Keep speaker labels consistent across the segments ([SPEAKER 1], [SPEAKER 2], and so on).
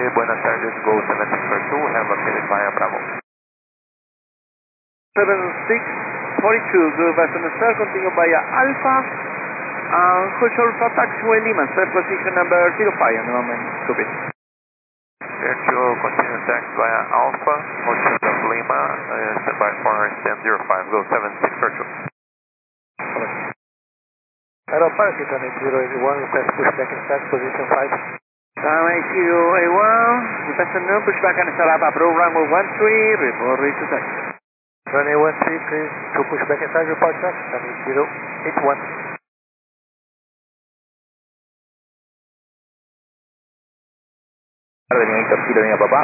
[SPEAKER 1] buenas tardes, Go 7642, we have located via Bravo.
[SPEAKER 2] 7642, good afternoon sir, continue via Alpha, hold short for taxiway Lima, sir, position number 05 at the moment, stupid.
[SPEAKER 1] Virtual continue taxi via Alpha, Hotel of Lima, stand by for stand 05, Go 7642.
[SPEAKER 3] Aero Park, it's on 8081, request pushback and start position 5.
[SPEAKER 2] 8081, good afternoon, pushback and start up, approve runway 13, report reach to taxi.
[SPEAKER 3] Runway 13, please, to pushback and start report track, on 8081.
[SPEAKER 4] Víctor Kilo, línea papá.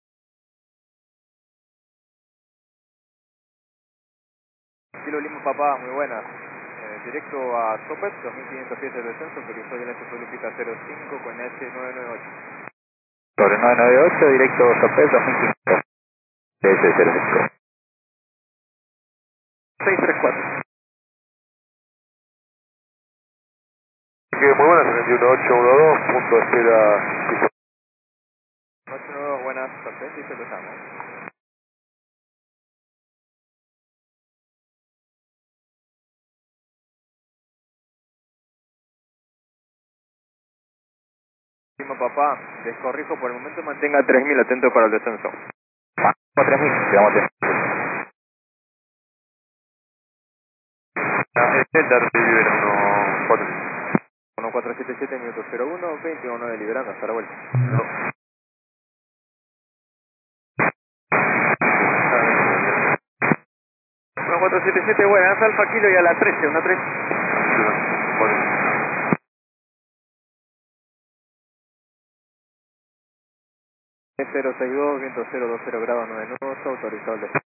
[SPEAKER 5] Kilo Lima Papá, muy buenas. Directo a Topet, 2500 pies de descenso, autorizó el Lupita 05 con S998.
[SPEAKER 4] Sobre 998, directo Sopet 2500. DS05.
[SPEAKER 2] 634.
[SPEAKER 1] Muy buenas, 21812, punto de espera.
[SPEAKER 5] 892, buenas, perfecto, y se lo damos. Lima Papá, descorrijo por el momento, mantenga 3000 atento para el descenso.
[SPEAKER 4] 3000, llegamos a
[SPEAKER 1] Darby Libera
[SPEAKER 5] 1477, minuto 01, 21 deliberando, hasta la vuelta.
[SPEAKER 2] 1477, buenas, Alfa Kilo y a la 13, una 3.
[SPEAKER 5] 062, viento 020 grados 9 nudos, autorizado el descenso.